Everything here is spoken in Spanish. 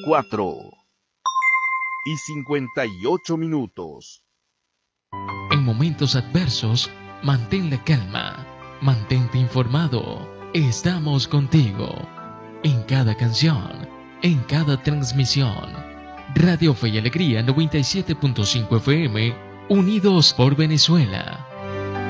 4:58. En momentos adversos, mantén la calma, mantente informado. Estamos contigo. En cada canción, en cada transmisión. Radio Fe y Alegría 97.5 FM, unidos por Venezuela.